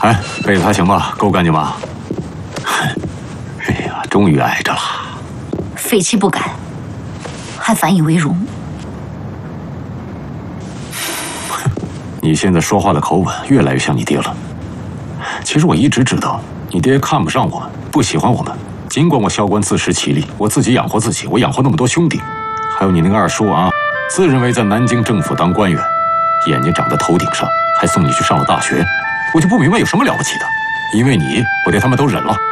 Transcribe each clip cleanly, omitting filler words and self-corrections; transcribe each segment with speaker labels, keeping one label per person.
Speaker 1: 哎，被子还行吧？够干净吧？哎呀，终于挨着了。
Speaker 2: 废弃不改，还反以为荣。
Speaker 1: 你现在说话的口吻越来越像你爹了。其实我一直知道，你爹看不上我们，不喜欢我们。尽管我萧官自食其力，我自己养活自己，我养活那么多兄弟，还有你那个二叔啊，自认为在南京政府当官员，眼睛长在头顶上，还送你去上了大学，我就不明白有什么了不起的。因为你，我爹他们都忍了。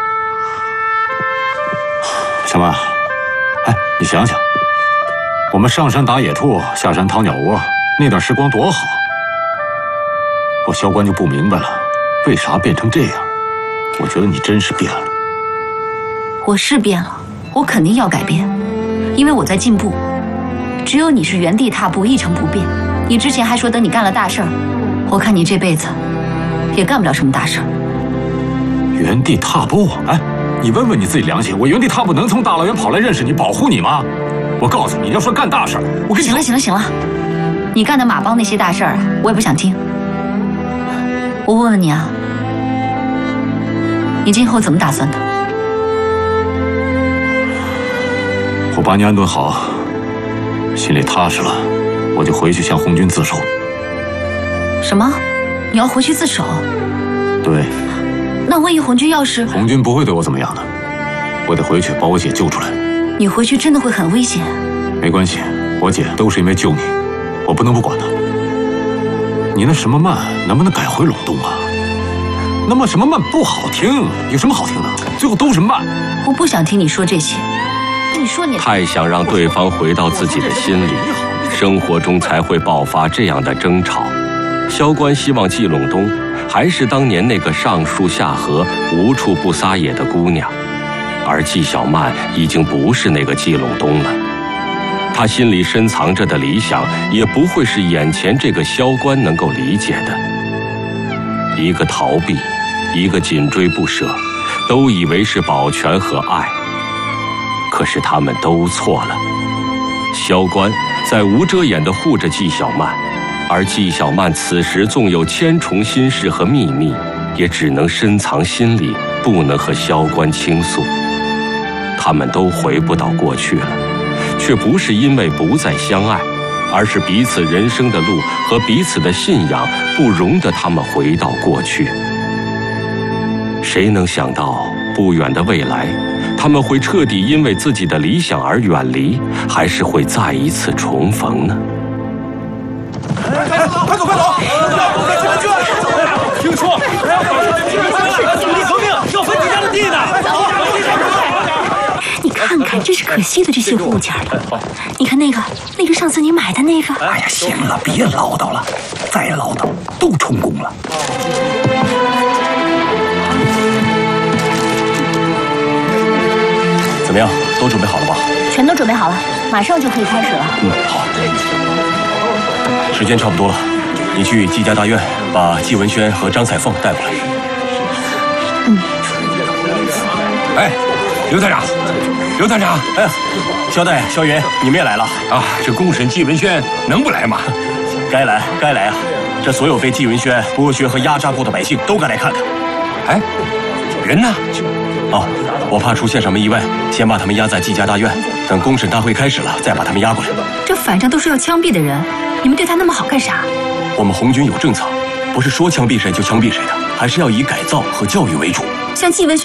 Speaker 1: 小曼，哎，你想想，我们上山打野兔，下山掏鸟窝，那段时光多好。我萧官就不明白了，为啥变成这样？我觉得你真是变了。
Speaker 2: 我是变了，我肯定要改变，因为我在进步。只有你是原地踏步，一成不变。你之前还说等你干了大事儿，我看你这辈子也干不了什么大事儿。
Speaker 1: 原地踏步？哎，你问问你自己良心，我原地踏步能从大老远跑来认识你、保护你吗？我告诉你，要说干大事儿，我跟你说……
Speaker 2: 行了，你干的马帮那些大事儿啊，我也不想听。我问问你啊，你今后怎么打算的？
Speaker 1: 我把你安顿好，心里踏实了，我就回去向红军自首。
Speaker 2: 什么？你要回去自首？
Speaker 1: 对。
Speaker 2: 那万一红军要是……
Speaker 1: 红军不会对我怎么样的，我得回去把我姐救出来。
Speaker 2: 你回去真的会很危险。
Speaker 1: 没关系，我姐都是因为救你，我不能不管她。你那什么慢能不能改回陇东啊？那么什么慢不好听，有什么好听的？最后都是慢。
Speaker 2: 我不想听你说这些。你说你
Speaker 3: 太想让对方回到自己的心里，生活中才会爆发这样的争吵。萧官希望季陇东还是当年那个上树下河、无处不撒野的姑娘，而季小曼已经不是那个季陇东了。她心里深藏着的理想，也不会是眼前这个萧官能够理解的。一个逃避，一个紧追不舍，都以为是保全和爱，可是他们都错了。萧官在无遮掩地护着季小曼，而季小曼此时纵有千重心事和秘密，也只能深藏心里，不能和萧官倾诉。他们都回不到过去了，却不是因为不再相爱，而是彼此人生的路和彼此的信仰不容得他们回到过去。谁能想到不远的未来，他们会彻底因为自己的理想而远离，还是会再一次重逢呢？
Speaker 4: 快走！听说土地革命要分几家的地呢？
Speaker 2: 你看看，真是可惜的这些物件了。你看那个上次你买的那个。
Speaker 5: 哎呀，行了，别唠叨了，再唠叨都充公了。
Speaker 6: 怎么样，都准备好了吧？
Speaker 2: 全都准备好了，马上就可以开始了。
Speaker 6: 好。时间差不多了，你去季家大院把季文轩和张彩凤带过来。
Speaker 5: 哎，刘探长，
Speaker 6: 哎，萧代、萧云，你们也来了
Speaker 5: 啊！这公审季文轩能不来吗？
Speaker 6: 该来啊！这所有被季文轩剥削和压榨过的百姓都该来看看。
Speaker 5: 哎，人呢？
Speaker 6: 哦，我怕出现什么意外，先把他们押在季家大院，等公审大会开始了再把他们押过来。
Speaker 2: 这反正都是要枪毙的人，你们对他那么好干啥？
Speaker 6: 我们红军有政策，不是说枪毙谁就枪毙谁的，还是要以改造和教育为主。
Speaker 2: 像季文轩